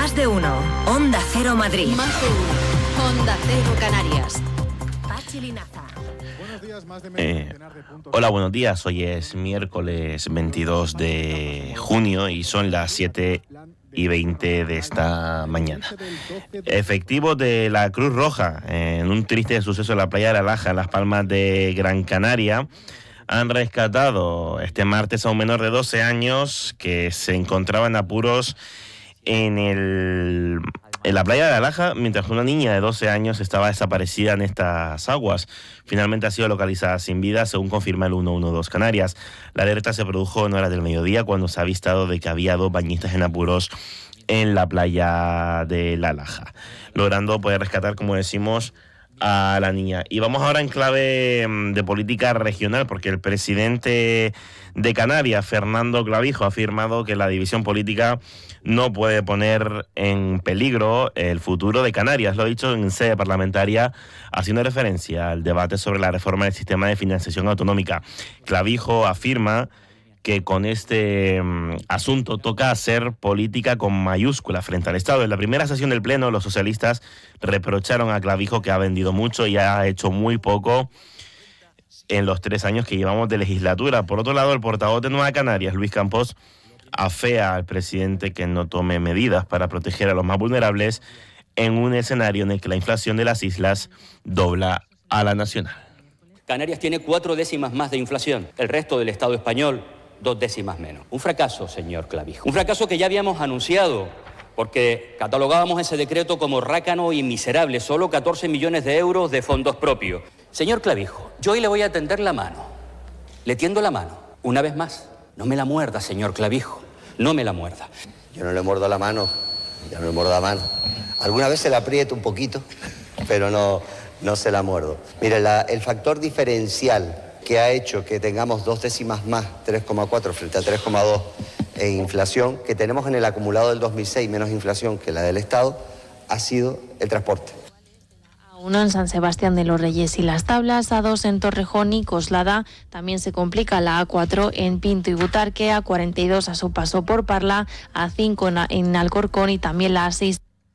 Más de uno. Onda Cero Madrid. Más de uno. Onda Cero Canarias. Pachi Linaza. Hola, buenos días. Hoy es miércoles 22 de junio y son las 7:20 de esta mañana. Efectivos de la Cruz Roja, en un triste suceso en la playa de La Laja, en Las Palmas de Gran Canaria, han rescatado este martes a un menor de 12 años que se encontraba en apuros en la playa de La Laja, mientras una niña de 12 años estaba desaparecida en estas aguas. Finalmente ha sido localizada sin vida, según confirma el 112 Canarias. La alerta se produjo en horas del mediodía, cuando se ha avistado de que había 2 bañistas en apuros en la playa de La Laja, logrando poder rescatar, como decimos, a la niña. Y vamos ahora en clave de política regional, porque el presidente de Canarias, Fernando Clavijo, ha afirmado que la división política no puede poner en peligro el futuro de Canarias. Lo ha dicho en sede parlamentaria, haciendo referencia al debate sobre la reforma del sistema de financiación autonómica. Clavijo afirma que con este asunto toca hacer política con mayúscula frente al Estado. En la primera sesión del Pleno, los socialistas reprocharon a Clavijo que ha vendido mucho y ha hecho muy poco en los 3 años que llevamos de legislatura. Por otro lado, el portavoz de Nueva Canarias, Luis Campos, afea al presidente que no tome medidas para proteger a los más vulnerables en un escenario en el que la inflación de las islas dobla a la nacional. Canarias tiene 4 décimas más de inflación, el resto del Estado español 2 décimas menos. Un fracaso, señor Clavijo. Un fracaso que ya habíamos anunciado, porque catalogábamos ese decreto como rácano y miserable, solo 14 millones de euros de fondos propios. Señor Clavijo, yo hoy le voy a tender la mano. Le tiendo la mano, una vez más. No me la muerda, señor Clavijo, no me la muerda. Yo no le muerdo la mano, ya no le muerdo la mano. Alguna vez se la aprieto un poquito, pero no se la muerdo. Mire, el factor diferencial que ha hecho que tengamos 2 décimas más, 3,4 frente a 3,2 en inflación, que tenemos en el acumulado del 2006 menos inflación que la del Estado, ha sido el transporte. A1 en San Sebastián de los Reyes y Las Tablas, A2 en Torrejón y Coslada. También se complica la A4 en Pinto y Butarque, A42 a su paso por Parla, A5 en Alcorcón y también la A6.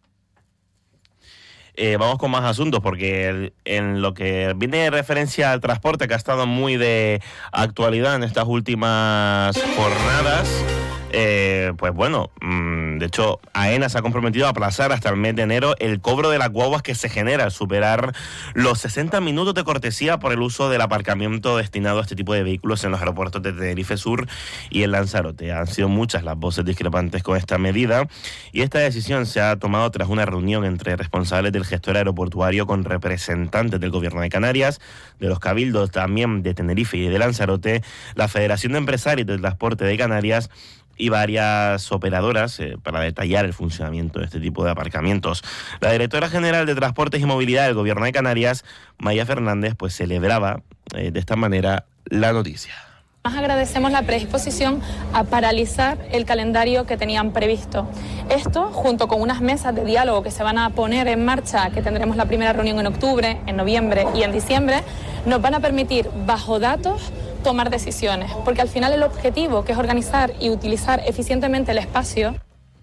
Vamos con más asuntos, porque en lo que viene de referencia al transporte, que ha estado muy de actualidad en estas últimas jornadas, pues bueno, de hecho, AENA se ha comprometido a aplazar hasta el mes de enero el cobro de las guaguas que se genera al superar los 60 minutos de cortesía por el uso del aparcamiento destinado a este tipo de vehículos en los aeropuertos de Tenerife Sur y en Lanzarote. Han sido muchas las voces discrepantes con esta medida, y esta decisión se ha tomado tras una reunión entre responsables del gestor aeroportuario con representantes del Gobierno de Canarias, de los cabildos también de Tenerife y de Lanzarote, la Federación de Empresarios del Transporte de Canarias y varias operadoras para detallar el funcionamiento de este tipo de aparcamientos. La directora general de Transportes y Movilidad del Gobierno de Canarias, Maya Fernández, pues celebraba de esta manera la noticia. Más agradecemos la predisposición a paralizar el calendario que tenían previsto. Esto, junto con unas mesas de diálogo que se van a poner en marcha, que tendremos la primera reunión en octubre, en noviembre y en diciembre, nos van a permitir, bajo datos, tomar decisiones, porque al final el objetivo, que es organizar y utilizar eficientemente el espacio.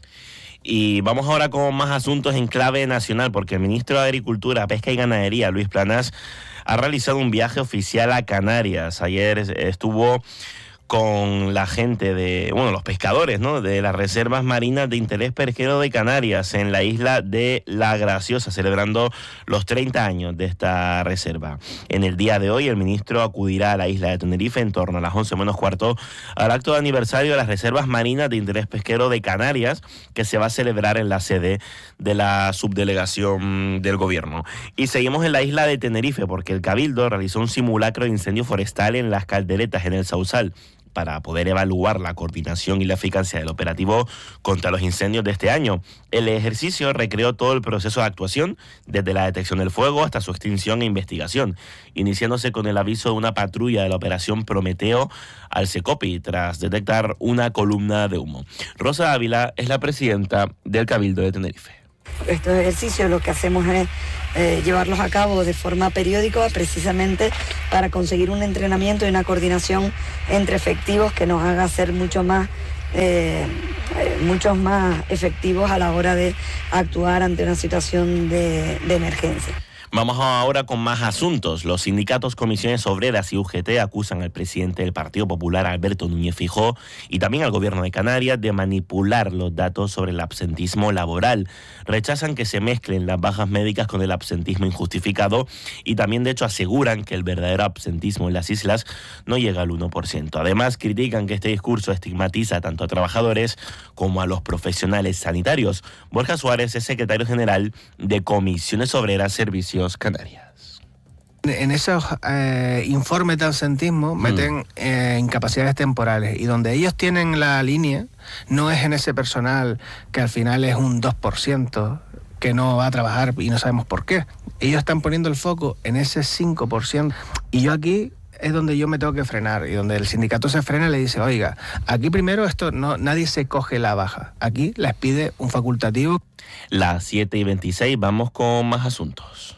Y vamos ahora con más asuntos en clave nacional, porque el ministro de Agricultura, Pesca y Ganadería, Luis Planas, ha realizado un viaje oficial a Canarias. Ayer estuvo con la gente los pescadores, ¿no?, de las reservas marinas de interés pesquero de Canarias, en la isla de La Graciosa, celebrando los 30 años de esta reserva. En el día de hoy, el ministro acudirá a la isla de Tenerife en torno a las 11 menos cuarto al acto de aniversario de las reservas marinas de interés pesquero de Canarias, que se va a celebrar en la sede de la subdelegación del gobierno. Y seguimos en la isla de Tenerife, porque el Cabildo realizó un simulacro de incendio forestal en las calderetas, en el Sausal, para poder evaluar la coordinación y la eficacia del operativo contra los incendios de este año. El ejercicio recreó todo el proceso de actuación, desde la detección del fuego hasta su extinción e investigación, iniciándose con el aviso de una patrulla de la operación Prometeo al Secopi, tras detectar una columna de humo. Rosa Ávila es la presidenta del Cabildo de Tenerife. Estos ejercicios lo que hacemos es llevarlos a cabo de forma periódica, precisamente para conseguir un entrenamiento y una coordinación entre efectivos que nos haga ser mucho más muchos más efectivos a la hora de actuar ante una situación de emergencia. Vamos ahora con más asuntos. Los sindicatos, comisiones obreras y UGT acusan al presidente del Partido Popular, Alberto Núñez Feijóo, y también al gobierno de Canarias de manipular los datos sobre el absentismo laboral. Rechazan que se mezclen las bajas médicas con el absentismo injustificado y también, de hecho, aseguran que el verdadero absentismo en las islas no llega al 1%. Además, critican que este discurso estigmatiza tanto a trabajadores como a los profesionales sanitarios. Borja Suárez es secretario general de Comisiones Obreras, Servicios Canarias. En esos informes de absentismo meten incapacidades temporales, y donde ellos tienen la línea no es en ese personal que al final es un 2% que no va a trabajar y no sabemos por qué. Ellos están poniendo el foco en ese 5%, y yo aquí es donde yo me tengo que frenar, y donde el sindicato se frena y le dice, oiga, aquí primero esto no, nadie se coge la baja, aquí les pide un facultativo. Las 7:26, vamos con más asuntos.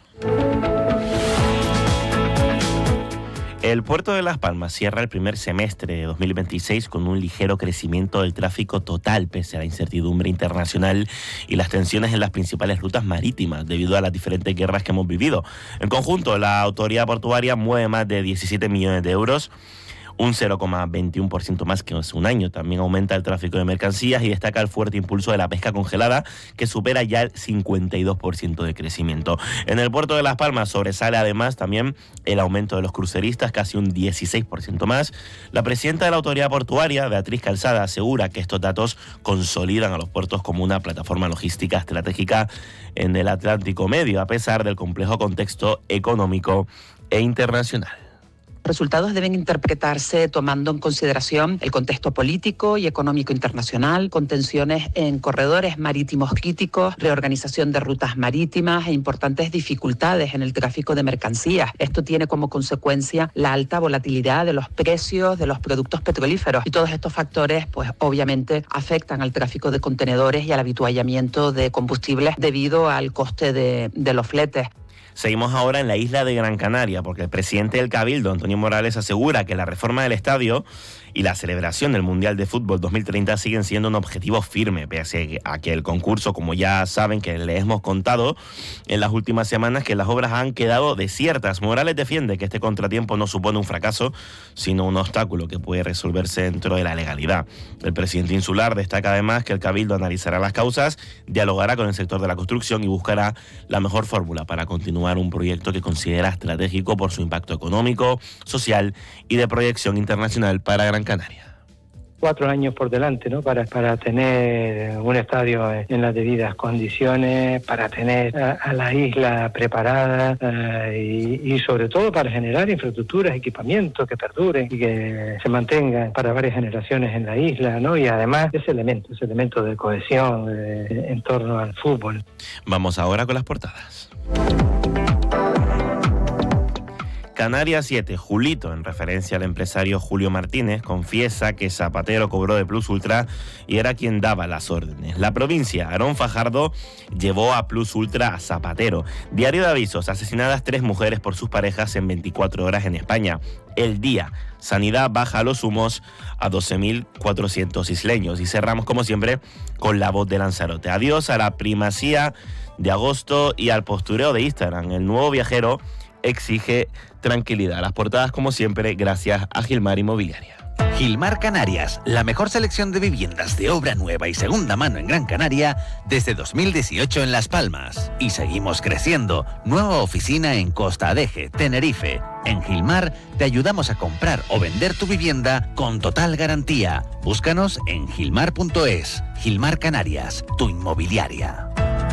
El puerto de Las Palmas cierra el primer semestre de 2026 con un ligero crecimiento del tráfico total, pese a la incertidumbre internacional y las tensiones en las principales rutas marítimas debido a las diferentes guerras que hemos vivido. En conjunto, la autoridad portuaria mueve más de 17 millones de euros, un 0,21% más que hace un año. También aumenta el tráfico de mercancías y destaca el fuerte impulso de la pesca congelada, que supera ya el 52% de crecimiento. En el puerto de Las Palmas sobresale además también el aumento de los cruceristas, casi un 16% más. La presidenta de la autoridad portuaria, Beatriz Calzada, asegura que estos datos consolidan a los puertos como una plataforma logística estratégica en el Atlántico Medio, a pesar del complejo contexto económico e internacional. Resultados deben interpretarse tomando en consideración el contexto político y económico internacional, con tensiones en corredores marítimos críticos, reorganización de rutas marítimas e importantes dificultades en el tráfico de mercancías. Esto tiene como consecuencia la alta volatilidad de los precios de los productos petrolíferos, y todos estos factores, pues obviamente, afectan al tráfico de contenedores y al avituallamiento de combustibles debido al coste de los fletes. Seguimos ahora en la isla de Gran Canaria, porque el presidente del Cabildo, Antonio Morales, asegura que la reforma del estadio y la celebración del Mundial de Fútbol 2030 siguen siendo un objetivo firme, pese a que el concurso, como ya saben que les hemos contado en las últimas semanas, que las obras han quedado desiertas. Morales defiende que este contratiempo no supone un fracaso, sino un obstáculo que puede resolverse dentro de la legalidad. El presidente insular destaca además que el Cabildo analizará las causas, dialogará con el sector de la construcción y buscará la mejor fórmula para continuar un proyecto que considera estratégico por su impacto económico, social y de proyección internacional para Gran Canaria. 4 años por delante, ¿no? Para tener un estadio en las debidas condiciones, para tener a la isla preparada y sobre todo para generar infraestructuras, equipamientos que perduren y que se mantengan para varias generaciones en la isla, ¿no? Y además ese elemento de cohesión en torno al fútbol. Vamos ahora con las portadas. Canarias 7, Julito, en referencia al empresario Julio Martínez, confiesa que Zapatero cobró de Plus Ultra y era quien daba las órdenes. La Provincia, Aarón Fajardo llevó a Plus Ultra a Zapatero. Diario de Avisos, asesinadas 3 mujeres por sus parejas en 24 horas en España. El Día, Sanidad baja los humos a 12.400 isleños. Y cerramos, como siempre, con La Voz de Lanzarote. Adiós a la primacía de agosto y al postureo de Instagram. El nuevo viajero exige tranquilidad. Las portadas, como siempre, gracias a Gilmar Inmobiliaria. Gilmar Canarias, la mejor selección de viviendas de obra nueva y segunda mano en Gran Canaria desde 2018 en Las Palmas. Y seguimos creciendo. Nueva oficina en Costa Adeje, Tenerife. En Gilmar te ayudamos a comprar o vender tu vivienda con total garantía. Búscanos en gilmar.es. Gilmar Canarias, tu inmobiliaria.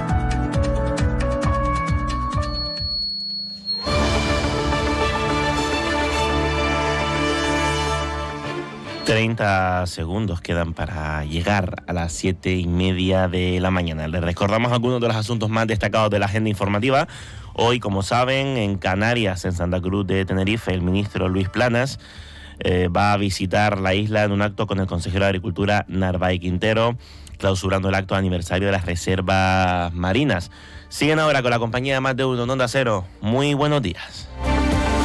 30 segundos quedan para llegar a las 7:30 de la mañana. Les recordamos algunos de los asuntos más destacados de la agenda informativa. Hoy, como saben, en Canarias, en Santa Cruz de Tenerife, el ministro Luis Planas va a visitar la isla en un acto con el consejero de Agricultura Narváez Quintero, clausurando el acto de aniversario de las reservas marinas. Siguen ahora con la compañía de Más de Uno en Onda Cero. Muy buenos días.